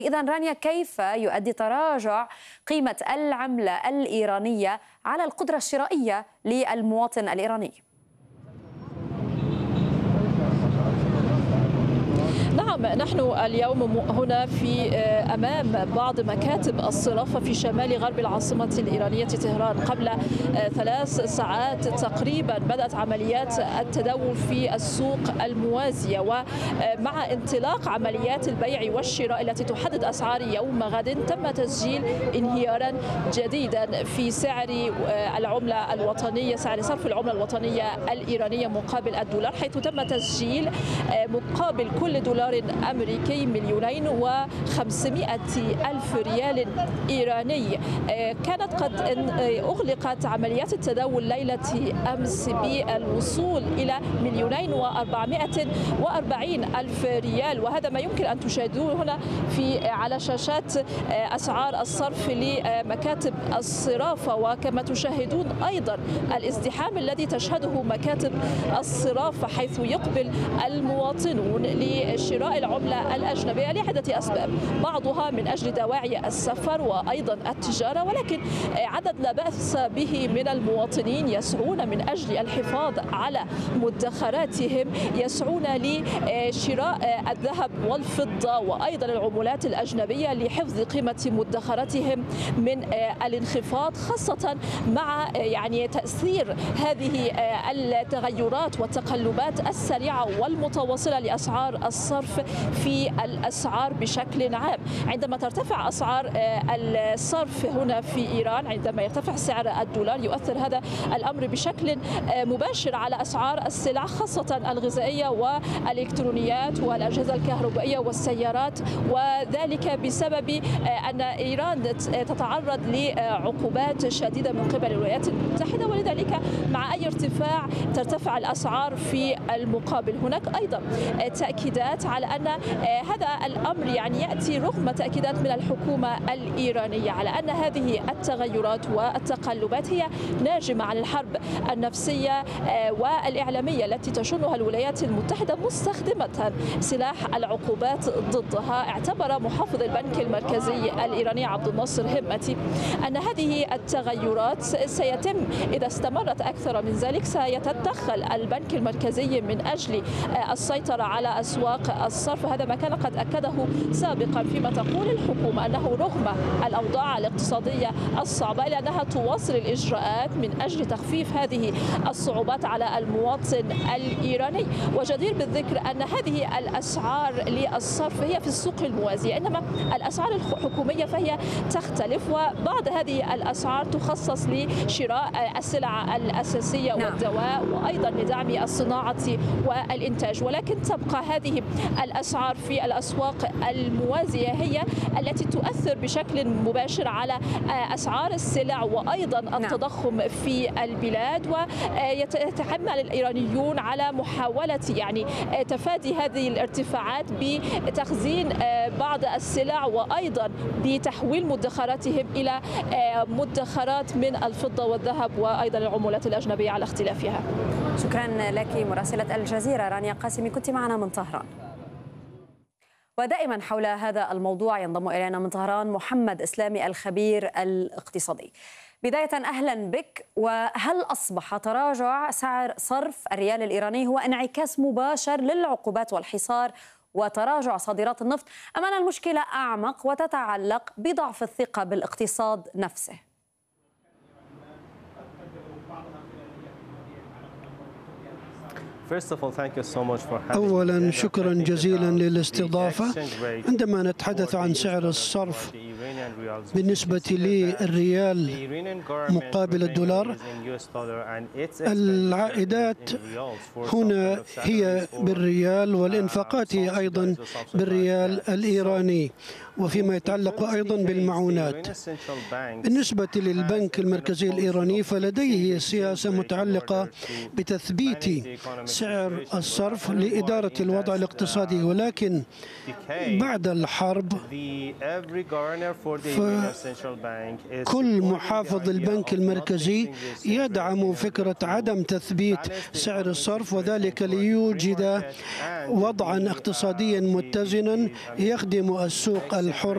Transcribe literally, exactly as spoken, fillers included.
إذن رانيا، كيف يؤدي تراجع قيمة العملة الإيرانية على القدرة الشرائية للمواطن الإيراني؟ نعم، نحن اليوم هنا في أمام بعض مكاتب الصرافة في شمال غرب العاصمة الإيرانية طهران. قبل ثلاث ساعات تقريبا بدأت عمليات التداول في السوق الموازية، ومع انطلاق عمليات البيع والشراء التي تحدد أسعار يوم غد تم تسجيل انهيارا جديدا في سعر العملة الوطنية، سعر صرف العملة الوطنية الإيرانية مقابل الدولار، حيث تم تسجيل مقابل كل دولار أمريكي مليونين وخمسمائة ألف ريال إيراني. كانت قد أغلقت عمليات التداول ليلة أمس بالوصول إلى مليونين وأربعمائة وأربعين ألف ريال، وهذا ما يمكن أن تشاهدوه هنا في على شاشات أسعار الصرف لمكاتب الصرافة. وكما تشاهدون أيضا الازدحام الذي تشهده مكاتب الصرافة، حيث يقبل المواطنون لشراء العملة الأجنبية لعدة أسباب، بعضها من أجل دواعي السفر وأيضا التجارة، ولكن عدد لا بأس به من المواطنين يسعون من أجل الحفاظ على مدخراتهم، يسعون لشراء الذهب والفضة وأيضا العملات الأجنبية لحفظ قيمة مدخراتهم من الانخفاض، خاصة مع يعني تأثير هذه التغيرات والتقلبات السريعة والمتواصلة لأسعار الصرف في الأسعار بشكل عام. عندما ترتفع أسعار الصرف هنا في إيران، عندما يرتفع سعر الدولار، يؤثر هذا الأمر بشكل مباشر على أسعار السلع، خاصة الغذائية والإلكترونيات والأجهزة الكهربائية والسيارات، وذلك بسبب أن إيران تتعرض لعقوبات شديدة من قبل الولايات المتحدة، ولذلك مع أي ارتفاع ترتفع الأسعار في المقابل. هناك أيضا تأكيدات على أن هذا الأمر يعني يأتي رغم تأكيدات من الحكومة الإيرانية على أن هذه التغيرات والتقلبات هي ناجمة عن الحرب النفسية والإعلامية التي تشنها الولايات المتحدة مستخدمة سلاح العقوبات ضدها. اعتبر محافظ البنك المركزي الإيراني عبد الناصر همتي أن هذه التغيرات سيتم إذا استمرت أكثر من ذلك، سيتدخل البنك المركزي من أجل السيطرة على أسواق الصرف. هذا ما كان قد أكده سابقا، فيما تقول الحكومة أنه رغم الأوضاع الاقتصادية الصعبة إلا أنها تواصل الإجراءات من أجل تخفيف هذه الصعوبات على المواطن الإيراني. وجدير بالذكر أن هذه الأسعار للصرف هي في السوق الموازية، إنما الأسعار الحكومية فهي تختلف، وبعض هذه الأسعار تخصص لشراء السلع الأساسية والدواء وأيضا لدعم الصناعة والإنتاج، ولكن تبقى هذه الأسعار في الأسواق الموازية هي التي تؤثر بشكل مباشر على أسعار السلع وأيضا التضخم في البلاد. ويتحمل الإيرانيون على محاولة يعني تفادي هذه الارتفاعات بتخزين بعض السلع وأيضا بتحويل مدخراتهم إلى مدخرات من الفضة والذهب وأيضا العملات الأجنبية على اختلافها. شكرا لك مراسلة الجزيرة رانيا قاسمي، كنت معنا من طهران. ودائما حول هذا الموضوع ينضم إلينا من طهران محمد إسلامي الخبير الاقتصادي. بداية أهلا بك، وهل أصبح تراجع سعر صرف الريال الإيراني هو انعكاس مباشر للعقوبات والحصار وتراجع صادرات النفط، أم أن المشكلة أعمق وتتعلق بضعف الثقة بالاقتصاد نفسه؟ أولا شكرا جزيلا للاستضافة. عندما نتحدث عن سعر الصرف بالنسبة للريال مقابل الدولار، العائدات هنا هي بالريال والإنفاقات هي أيضا بالريال الإيراني، وفيما يتعلق أيضا بالمعونات. بالنسبة للبنك المركزي الإيراني فلديه سياسة متعلقة بتثبيت سعر الصرف لإدارة الوضع الاقتصادي، ولكن بعد الحرب فكل محافظ البنك المركزي يدعم فكرة عدم تثبيت سعر الصرف، وذلك ليوجد وضعا اقتصاديا متزنا يخدم السوق الحر